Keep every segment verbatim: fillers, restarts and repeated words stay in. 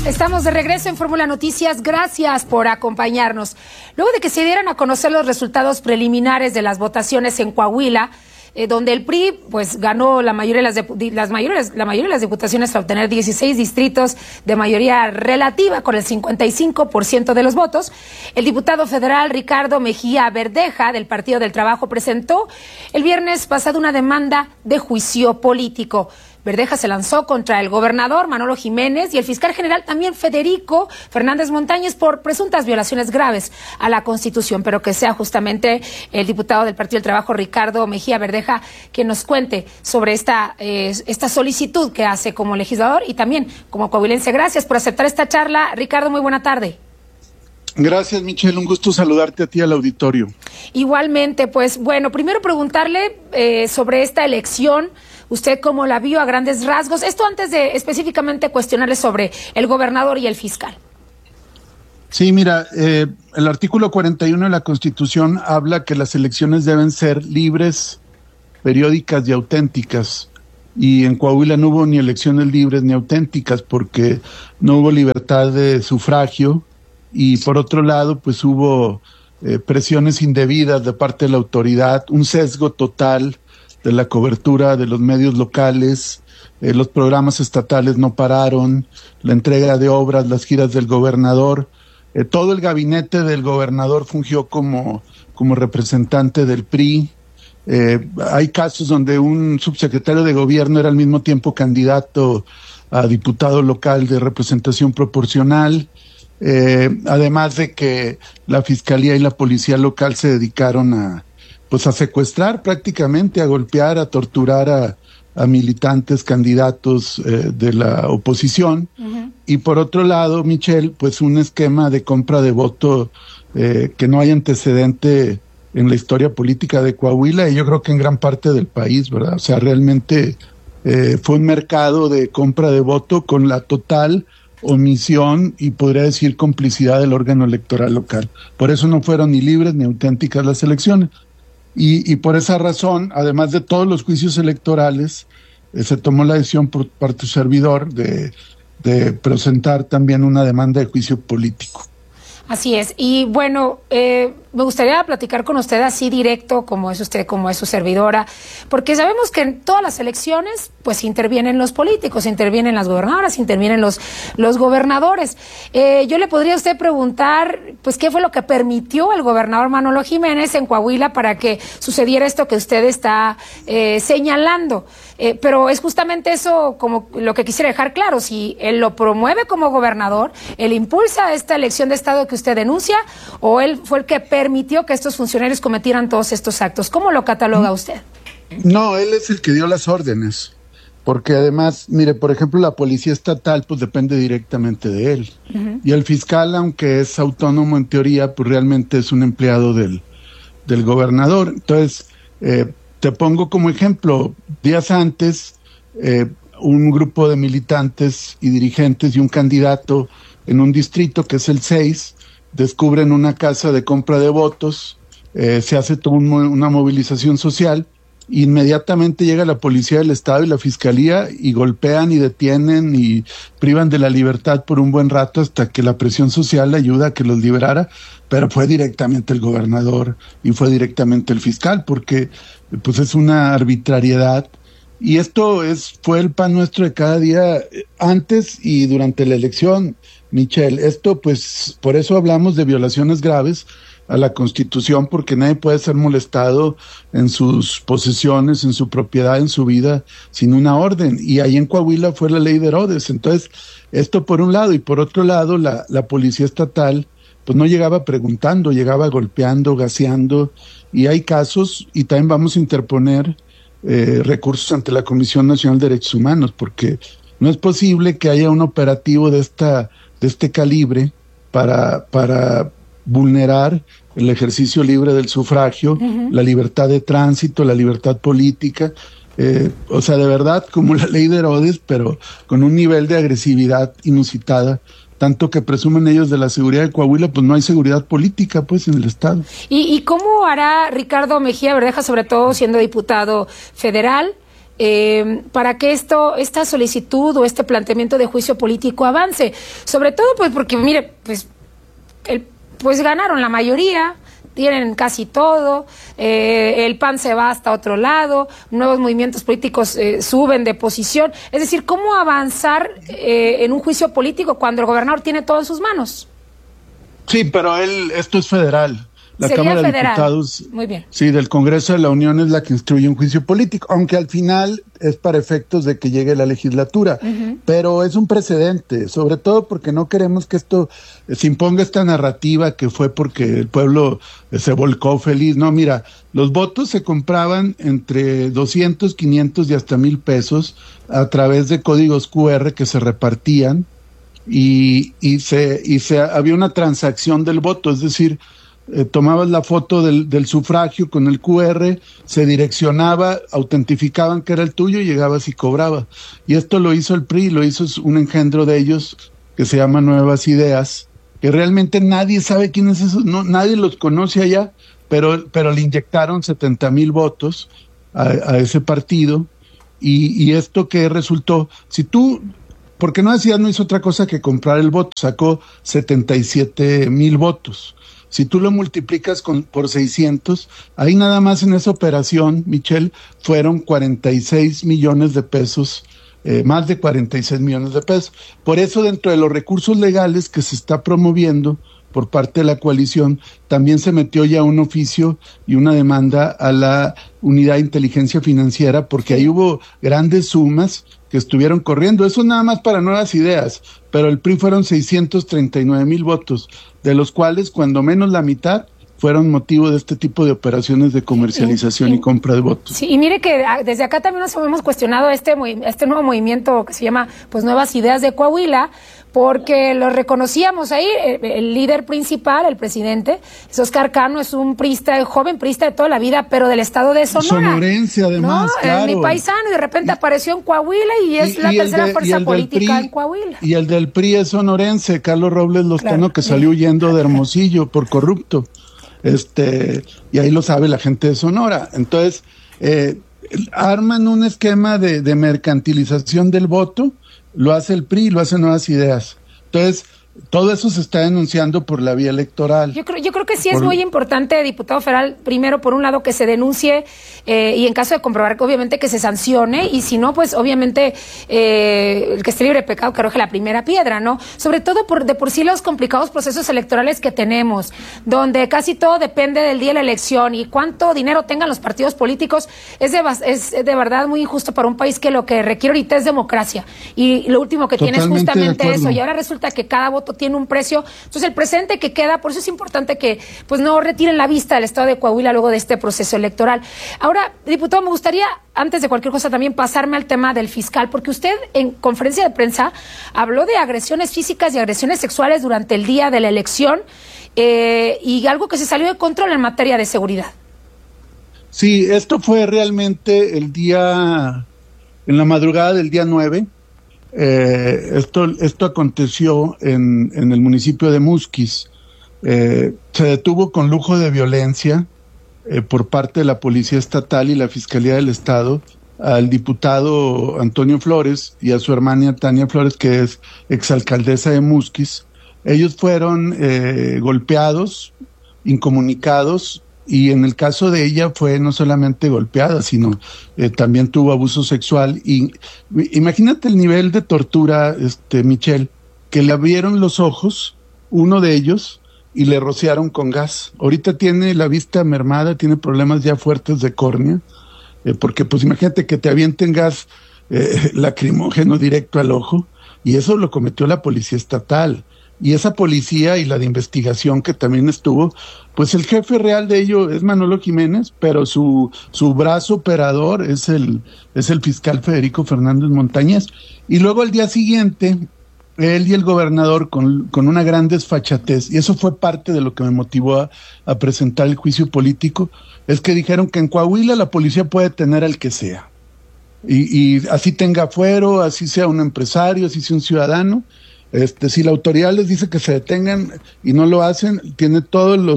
Estamos de regreso en Fórmula Noticias. Gracias por acompañarnos. Luego de que se dieran a conocer los resultados preliminares de las votaciones en Coahuila, eh, donde el P R I pues ganó la mayoría de las, de, las mayores, la mayoría de las diputaciones para obtener dieciséis distritos de mayoría relativa con el cincuenta y cinco por ciento de los votos, el diputado federal Ricardo Mejía Verdeja del Partido del Trabajo presentó el viernes pasado una demanda de juicio político. Verdeja se lanzó contra el gobernador Manolo Jiménez y el fiscal general también Federico Fernández Montañez por presuntas violaciones graves a la Constitución, pero que sea justamente el diputado del Partido del Trabajo Ricardo Mejía Verdeja quien nos cuente sobre esta, eh, esta solicitud que hace como legislador y también como coahuilense. Gracias por aceptar esta charla. Ricardo, muy buena tarde. Gracias, Michelle, un gusto saludarte a ti al auditorio. Igualmente, pues bueno, primero preguntarle eh, sobre esta elección. ¿Usted cómo la vio a grandes rasgos? Esto antes de específicamente cuestionarle sobre el gobernador y el fiscal. Sí, mira, eh, el artículo cuarenta y uno de la Constitución habla que las elecciones deben ser libres, periódicas y auténticas. Y en Coahuila no hubo ni elecciones libres ni auténticas porque no hubo libertad de sufragio y por otro lado pues hubo eh, presiones indebidas de parte de la autoridad, un sesgo total de la cobertura de los medios locales, eh, los programas estatales no pararon, la entrega de obras, las giras del gobernador, eh, todo el gabinete del gobernador fungió como, como representante del P R I. Eh, hay casos donde un subsecretario de gobierno era al mismo tiempo candidato a diputado local de representación proporcional, eh, además de que la fiscalía y la policía local se dedicaron a pues a secuestrar prácticamente, a golpear, a torturar a, a militantes, candidatos eh, de la oposición. Uh-huh. Y por otro lado, Michelle, pues un esquema de compra de voto eh, que no hay antecedente en la historia política de Coahuila y yo creo que en gran parte del país, ¿verdad? O sea, realmente eh, fue un mercado de compra de voto con la total omisión y podría decir complicidad del órgano electoral local. Por eso no fueron ni libres ni auténticas las elecciones. Y, y por esa razón, además de todos los juicios electorales, eh, se tomó la decisión por parte del servidor de, de presentar también una demanda de juicio político. Así es. Y bueno, eh, me gustaría platicar con usted así directo, como es usted, como es su servidora, porque sabemos que en todas las elecciones, pues intervienen los políticos, intervienen las gobernadoras, intervienen los, los gobernadores. Eh, yo le podría a usted preguntar, pues, ¿qué fue lo que permitió el gobernador Manolo Jiménez en Coahuila para que sucediera esto que usted está eh, señalando? Eh, pero es justamente eso como lo que quisiera dejar claro, si él lo promueve como gobernador, él impulsa esta elección de Estado que usted denuncia, o él fue el que permitió que estos funcionarios cometieran todos estos actos. ¿Cómo lo cataloga usted? No, él es el que dio las órdenes, porque además, mire, por ejemplo, la policía estatal pues depende directamente de él, uh-huh. y el fiscal, aunque es autónomo en teoría, pues realmente es un empleado del, del gobernador. Entonces, eh, te pongo como ejemplo, días antes, eh, un grupo de militantes y dirigentes y un candidato en un distrito que es el seis, descubren una casa de compra de votos, eh, se hace toda un, una movilización social, inmediatamente llega la policía del estado y la fiscalía y golpean y detienen y privan de la libertad por un buen rato hasta que la presión social ayuda a que los liberara, pero fue directamente el gobernador y fue directamente el fiscal, porque pues es una arbitrariedad. Y esto es fue el pan nuestro de cada día antes y durante la elección, Michelle. Esto pues, por eso hablamos de violaciones graves a la Constitución, porque nadie puede ser molestado en sus posesiones, en su propiedad, en su vida, sin una orden. Y ahí en Coahuila fue la ley de Herodes. Entonces, esto por un lado, y por otro lado, la, la policía estatal pues no llegaba preguntando, llegaba golpeando, gaseando, y hay casos, y también vamos a interponer eh, recursos ante la Comisión Nacional de Derechos Humanos, porque no es posible que haya un operativo de esta de este calibre para, para vulnerar el ejercicio libre del sufragio, uh-huh. la libertad de tránsito, la libertad política, eh, o sea, de verdad, como la ley de Herodes, pero con un nivel de agresividad inusitada, tanto que presumen ellos de la seguridad de Coahuila, pues no hay seguridad política, pues, en el Estado. ¿Y, y cómo hará Ricardo Mejía Verdeja, sobre todo siendo diputado federal, eh, para que esto, esta solicitud o este planteamiento de juicio político avance. Sobre todo, pues, porque, mire, pues, el, pues ganaron la mayoría, tienen casi todo, eh, el P A N se va hasta otro lado, nuevos movimientos políticos eh, suben de posición. Es decir, ¿cómo avanzar eh, en un juicio político cuando el gobernador tiene todo en sus manos? Sí, pero él, esto es federal. La Sería Cámara federal. de Diputados, Muy bien. Sí, del Congreso de la Unión es la que instruye un juicio político, aunque al final es para efectos de que llegue la legislatura. Uh-huh. Pero es un precedente, sobre todo porque no queremos que esto se imponga esta narrativa que fue porque el pueblo se volcó feliz. No, mira, los votos se compraban entre doscientos, quinientos y hasta mil pesos a través de códigos cu erre que se repartían y, y, se, y se había una transacción del voto, es decir, Eh, tomabas la foto del, del sufragio con el cu erre, se direccionaba, autentificaban que era el tuyo y llegabas y cobraba. Y esto lo hizo el P R I, lo hizo un engendro de ellos que se llama Nuevas Ideas, que realmente nadie sabe quiénes son esos, no, nadie los conoce allá, pero, pero le inyectaron setenta mil votos a, a ese partido. Y, y esto que resultó, si tú, porque no decías, no hizo otra cosa que comprar el voto, sacó setenta y siete mil votos. Si tú lo multiplicas con, por seiscientos, ahí nada más en esa operación, Michelle, fueron cuarenta y seis millones de pesos, eh, más de cuarenta y seis millones de pesos. Por eso, dentro de los recursos legales que se está promoviendo por parte de la coalición, también se metió ya un oficio y una demanda a la Unidad de Inteligencia Financiera, porque ahí hubo grandes sumas que estuvieron corriendo. Eso nada más para Nuevas Ideas, pero el P R I fueron seiscientos treinta y nueve mil votos, de los cuales cuando menos la mitad fueron motivo de este tipo de operaciones de comercialización y, y, y compra de votos. Sí, y mire que desde acá también nos hemos cuestionado este, este nuevo movimiento que se llama pues Nuevas Ideas de Coahuila, porque lo reconocíamos ahí, el, el líder principal, el presidente, es Oscar Cano, es un priista, joven priista de toda la vida, pero del estado de Sonora. Sonorense, además, ¿no? claro. Es mi paisano, y de repente y, apareció en Coahuila y es y, la y tercera de, fuerza política en Coahuila. Y el del P R I es sonorense, Carlos Robles Lozano, claro, que salió huyendo de Hermosillo por corrupto. Este, y ahí lo sabe la gente de Sonora. Entonces, eh, arman un esquema de, de mercantilización del voto, lo hace el P R I, lo hace Nuevas Ideas. Entonces, todo eso se está denunciando por la vía electoral. Yo creo, yo creo que sí es por... muy importante, diputado federal, primero, por un lado, que se denuncie eh, y en caso de comprobar, que obviamente que se sancione, y si no, pues obviamente eh, el que esté libre de pecado que arroje la primera piedra, ¿no? Sobre todo por de por sí los complicados procesos electorales que tenemos, donde casi todo depende del día de la elección y cuánto dinero tengan los partidos políticos, es de, es de verdad muy injusto para un país que lo que requiere ahorita es democracia, y lo último que Totalmente tiene es justamente eso, y ahora resulta que cada voto tiene un precio. Entonces, el presente que queda, por eso es importante que pues no retiren la vista del estado de Coahuila luego de este proceso electoral. Ahora, diputado, me gustaría, antes de cualquier cosa, también pasarme al tema del fiscal, porque usted en conferencia de prensa habló de agresiones físicas y agresiones sexuales durante el día de la elección eh, y algo que se salió de control en materia de seguridad. Sí, esto fue realmente el día, en la madrugada del día nueve. Eh, esto, esto aconteció en, en el municipio de Musquis. Eh, se detuvo con lujo de violencia eh, por parte de la Policía Estatal y la Fiscalía del Estado al diputado Antonio Flores y a su hermana Tania Flores, que es exalcaldesa de Musquis. Ellos fueron eh, golpeados, incomunicados, y en el caso de ella fue no solamente golpeada, sino eh, también tuvo abuso sexual. Y imagínate el nivel de tortura, este Michelle, que le abrieron los ojos, uno de ellos, y le rociaron con gas. Ahorita tiene la vista mermada, tiene problemas ya fuertes de córnea, eh, porque pues imagínate que te avienten gas eh, lacrimógeno directo al ojo, y eso lo cometió la Policía Estatal. Y esa policía y la de investigación que también estuvo, pues el jefe real de ello es Manolo Jiménez, pero su su brazo operador es el es el fiscal Federico Fernández Montañez. Y luego al día siguiente, él y el gobernador con, con una gran desfachatez, y eso fue parte de lo que me motivó a, a presentar el juicio político, es que dijeron que en Coahuila la policía puede tener al que sea. Y, y así tenga fuero, así sea un empresario, así sea un ciudadano. Este, si la autoridad les dice que se detengan y no lo hacen, tiene todos los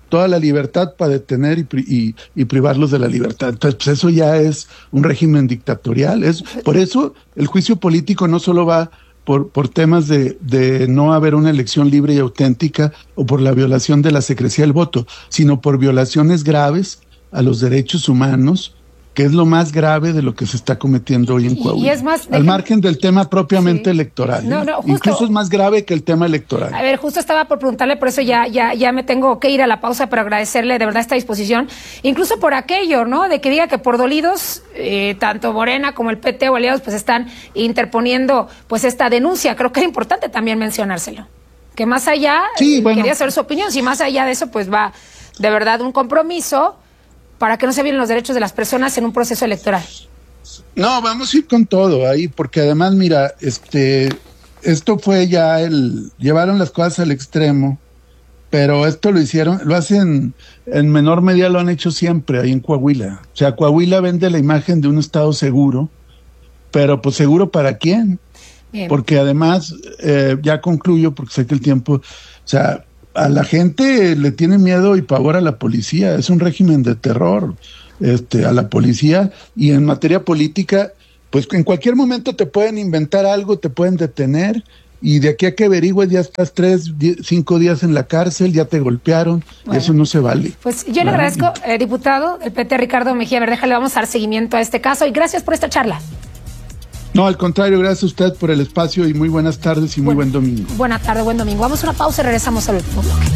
toda la libertad para detener y, y, y privarlos de la libertad. Entonces, pues eso ya es un régimen dictatorial. Es, por eso el juicio político no solo va por, por temas de, de no haber una elección libre y auténtica o por la violación de la secrecía del voto, sino por violaciones graves a los derechos humanos, que es lo más grave de lo que se está cometiendo hoy en Coahuila. Y es más, al margen del tema propiamente sí. electoral. No, no, justo, incluso es más grave que el tema electoral. A ver, justo estaba por preguntarle, por eso ya, ya, ya me tengo que ir a la pausa, pero agradecerle de verdad esta disposición, incluso por aquello, ¿no? De que diga que por dolidos, eh, tanto Morena como el P T o aliados, pues están interponiendo pues esta denuncia. Creo que era importante también mencionárselo. Que más allá, sí, bueno. quería saber su opinión, si más allá de eso, pues va de verdad un compromiso para que no se violen los derechos de las personas en un proceso electoral. No, vamos a ir con todo ahí, porque además, mira, este, esto fue ya el, llevaron las cosas al extremo, pero esto lo hicieron, lo hacen, en menor medida lo han hecho siempre ahí en Coahuila. O sea, Coahuila vende la imagen de un estado seguro, pero pues seguro para quién. Bien. Porque además, eh, ya concluyo, porque sé que el tiempo, o sea, a la gente le tiene miedo y pavor a la policía, es un régimen de terror, este, a la policía, y en materia política, pues en cualquier momento te pueden inventar algo, te pueden detener, y de aquí a que averigües ya estás tres, diez, cinco días en la cárcel, ya te golpearon, bueno, y eso no se vale. Pues yo le agradezco, eh, diputado del P T, Ricardo Mejía Verdeja, le vamos a dar seguimiento a este caso, y gracias por esta charla. No, al contrario, gracias a usted por el espacio y muy buenas tardes y muy buen, buen domingo. Buena tarde, buen domingo. Vamos a una pausa y regresamos al último bloque.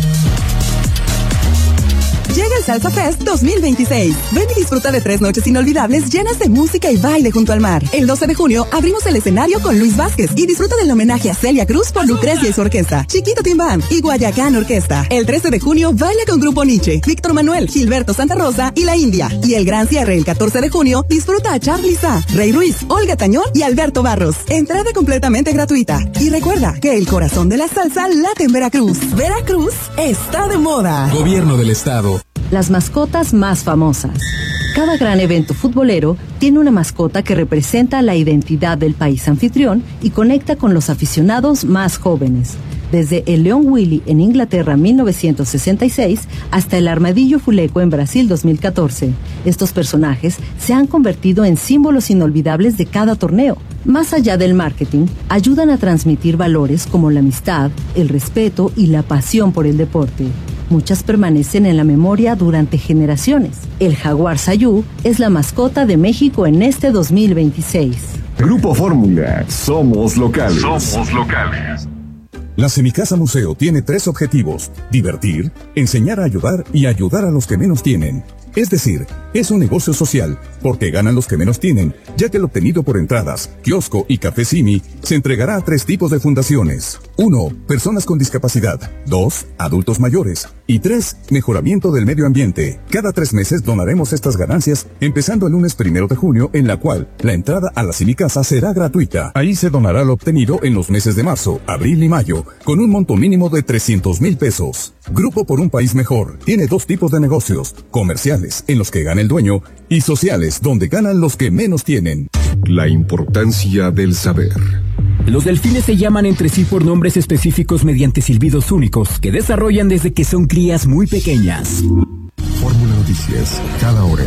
Llega el Salsa Fest dos mil veintiséis. Ven y disfruta de tres noches inolvidables llenas de música y baile junto al mar. El doce de junio abrimos el escenario con Luis Vázquez y disfruta del homenaje a Celia Cruz por Lucrecia y su orquesta, Chiquito Team Band y Guayacán Orquesta. El trece de junio baila con Grupo Nietzsche, Víctor Manuel, Gilberto Santa Rosa y La India. Y el gran cierre el catorce de junio disfruta a Charly Sa, Rey Ruiz, Olga Tañón y Alberto Barros. Entrada completamente gratuita. Y recuerda que el corazón de la salsa late en Veracruz. Veracruz está de moda. Gobierno del Estado. Las mascotas más famosas. Cada gran evento futbolero tiene una mascota que representa la identidad del país anfitrión y conecta con los aficionados más jóvenes. Desde el León Willy en Inglaterra mil novecientos sesenta y seis hasta el Armadillo Fuleco en Brasil dos mil catorce. Estos personajes se han convertido en símbolos inolvidables de cada torneo. Más allá del marketing, ayudan a transmitir valores como la amistad, el respeto y la pasión por el deporte. Muchas permanecen en la memoria durante generaciones. El jaguar Sayú es la mascota de México en este dos mil veintiséis. Grupo Fórmula, somos locales. Somos locales. La Semicasa Museo tiene tres objetivos: divertir, enseñar a ayudar y ayudar a los que menos tienen. Es decir, es un negocio social, porque ganan los que menos tienen, ya que el obtenido por entradas, kiosco y café Simi se entregará a tres tipos de fundaciones. Uno, personas con discapacidad. Dos, adultos mayores. Y tres, mejoramiento del medio ambiente. Cada tres meses donaremos estas ganancias, empezando el lunes primero de junio, en la cual la entrada a la Semicasa será gratuita. Ahí se donará lo obtenido en los meses de marzo, abril y mayo, con un monto mínimo de trescientos mil pesos. Grupo por un País Mejor tiene dos tipos de negocios: comerciales, en los que gana el dueño, y sociales, donde ganan los que menos tienen. La importancia del saber. Los delfines se llaman entre sí por nombres específicos mediante silbidos únicos que desarrollan desde que son crías muy pequeñas. Fórmula Noticias, cada hora.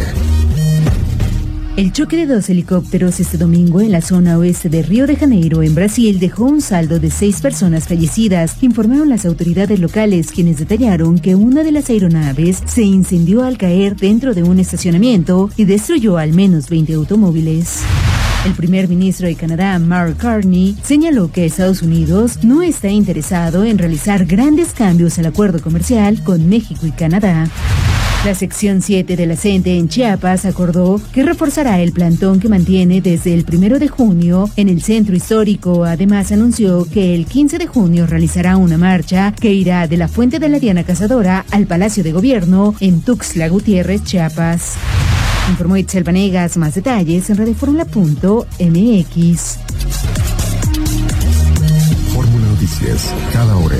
El choque de dos helicópteros este domingo en la zona oeste de Río de Janeiro, en Brasil, dejó un saldo de seis personas fallecidas, informaron las autoridades locales, quienes detallaron que una de las aeronaves se incendió al caer dentro de un estacionamiento y destruyó al menos veinte automóviles. El primer ministro de Canadá, Mark Carney, señaló que Estados Unidos no está interesado en realizar grandes cambios al acuerdo comercial con México y Canadá. La sección siete de la CENTE en Chiapas acordó que reforzará el plantón que mantiene desde el primero de junio en el centro histórico. Además, anunció que el quince de junio realizará una marcha que irá de la Fuente de la Diana Cazadora al Palacio de Gobierno en Tuxtla Gutiérrez, Chiapas. Informó Itzel Vanegas. Más detalles en radioformula punto m x. Fórmula Noticias, cada hora.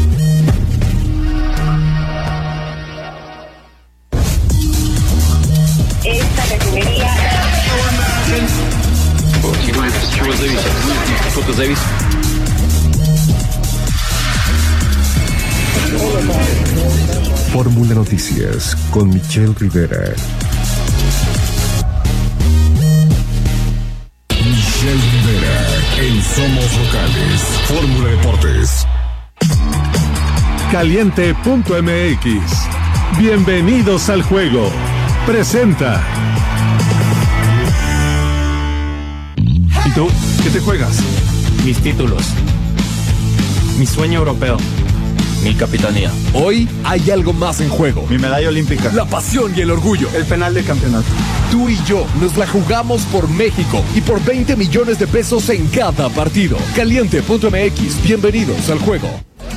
Esta categoría. Чего зависит? Чего зависит? Fórmula Noticias con Michelle Rivera. Michelle Rivera en Somos Locales. Fórmula Deportes. Caliente punto M X. Bienvenidos al juego. Presenta. ¿Y tú? ¿Qué te juegas? Mis títulos. Mi sueño europeo. Mi capitanía. Hoy hay algo más en juego. Mi medalla olímpica. La pasión y el orgullo. El penal de campeonato. Tú y yo nos la jugamos por México y por veinte millones de pesos en cada partido. Caliente punto M X. Bienvenidos al juego.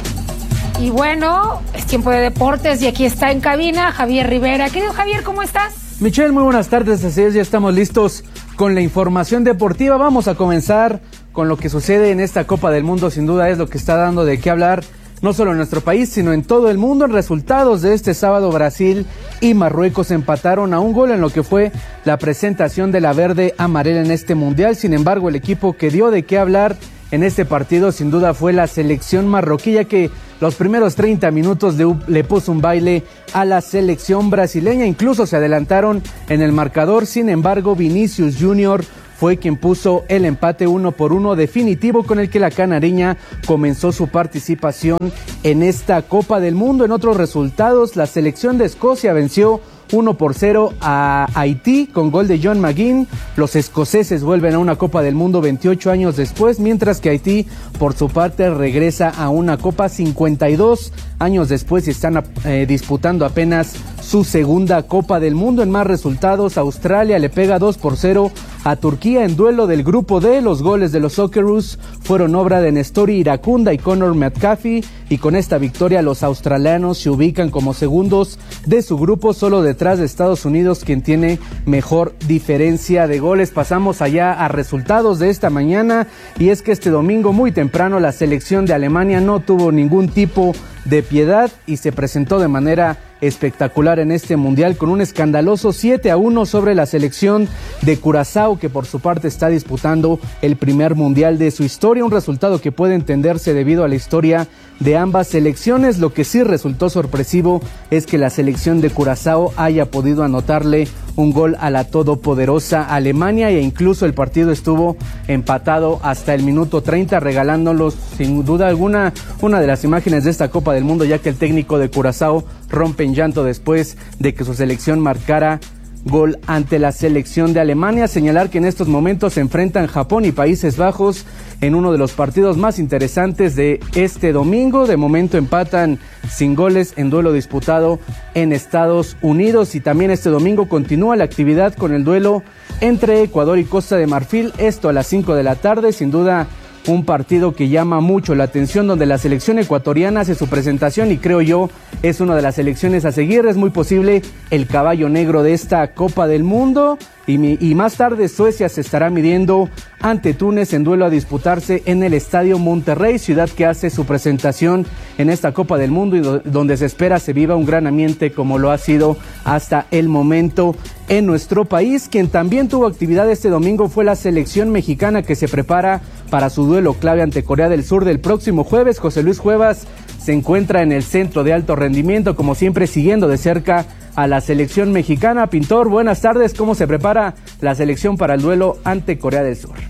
Y bueno, es tiempo de deportes y aquí está en cabina Javier Rivera. Querido Javier, ¿cómo estás? Michelle, muy buenas tardes. Así es, ya estamos listos con la información deportiva. Vamos a comenzar con lo que sucede en esta Copa del Mundo. Sin duda es lo que está dando de qué hablar, no solo en nuestro país, sino en todo el mundo. En resultados de este sábado, Brasil y Marruecos empataron a un gol en lo que fue la presentación de la verde amarela en este mundial. Sin embargo, el equipo que dio de qué hablar en este partido sin duda fue la selección marroquí, ya que los primeros treinta minutos le, le puso un baile a la selección brasileña. Incluso se adelantaron en el marcador. Sin embargo, Vinicius Junior fue quien puso el empate uno por uno definitivo con el que la canareña comenzó su participación en esta Copa del Mundo. En otros resultados, la selección de Escocia venció uno por cero a Haití con gol de John McGinn. Los escoceses vuelven a una Copa del Mundo veintiocho años después, mientras que Haití, por su parte, regresa a una Copa cincuenta y dos años después y están eh, disputando apenas su segunda Copa del Mundo. En más resultados, Australia le pega dos por cero a Turquía en duelo del grupo D. Los goles de los Socceroos fueron obra de Nestori Iracunda y Connor McCaffie, y con esta victoria los australianos se ubican como segundos de su grupo, solo detrás de Estados Unidos, quien tiene mejor diferencia de goles. Pasamos allá a resultados de esta mañana, y es que este domingo muy temprano la selección de Alemania no tuvo ningún tipo de piedad y se presentó de manera espectacular en este mundial con un escandaloso siete a uno sobre la selección de Curazao, que por su parte está disputando el primer mundial de su historia, un resultado que puede entenderse debido a la historia de ambas selecciones. Lo que sí resultó sorpresivo es que la selección de Curazao haya podido anotarle un gol a la todopoderosa Alemania, e incluso el partido estuvo empatado hasta el minuto treinta, regalándolos sin duda alguna una de las imágenes de esta Copa del Mundo, ya que el técnico de Curazao rompe en llanto después de que su selección marcara gol ante la selección de Alemania. Señalar que en estos momentos se enfrentan Japón y Países Bajos en uno de los partidos más interesantes de este domingo. De momento empatan sin goles en duelo disputado en Estados Unidos, y también este domingo continúa la actividad con el duelo entre Ecuador y Costa de Marfil, esto a las cinco de la tarde. Sin duda un partido que llama mucho la atención, donde la selección ecuatoriana hace su presentación y creo yo es una de las selecciones a seguir. Es muy posible el caballo negro de esta Copa del Mundo. Y, mi, y más tarde Suecia se estará midiendo ante Túnez en duelo a disputarse en el Estadio Monterrey, ciudad que hace su presentación en esta Copa del Mundo y do, donde se espera se viva un gran ambiente como lo ha sido hasta el momento en nuestro país. Quien también tuvo actividad este domingo fue la selección mexicana, que se prepara para su duelo clave ante Corea del Sur del próximo jueves. José Luis Cuevas se encuentra en el centro de alto rendimiento, como siempre siguiendo de cerca a la selección mexicana. Pintor, buenas tardes. ¿Cómo se prepara la selección para el duelo ante Corea del Sur?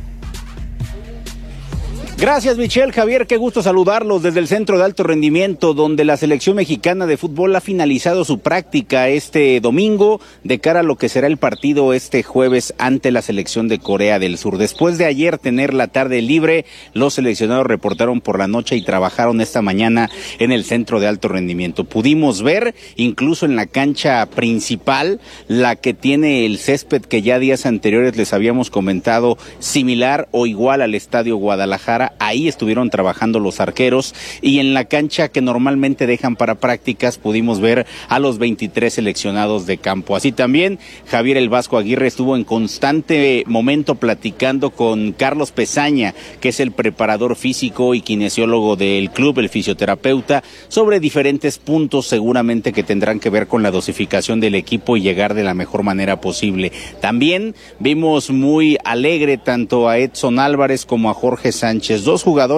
Gracias, Michelle. Javier, qué gusto saludarlos desde el Centro de Alto Rendimiento, donde la selección mexicana de fútbol ha finalizado su práctica este domingo de cara a lo que será el partido este jueves ante la selección de Corea del Sur. Después de ayer tener la tarde libre, los seleccionados reportaron por la noche y trabajaron esta mañana en el Centro de Alto Rendimiento. Pudimos ver incluso en la cancha principal, la que tiene el césped que ya días anteriores les habíamos comentado, similar o igual al Estadio Guadalajara. Ahí estuvieron trabajando los arqueros, y en la cancha que normalmente dejan para prácticas pudimos ver a los veintitrés seleccionados de campo. Así también Javier El Vasco Aguirre estuvo en constante momento platicando con Carlos Pesaña, que es el preparador físico y kinesiólogo del club, el fisioterapeuta, sobre diferentes puntos seguramente que tendrán que ver con la dosificación del equipo y llegar de la mejor manera posible. También vimos muy alegre tanto a Edson Álvarez como a Jorge Sánchez, dos jugadores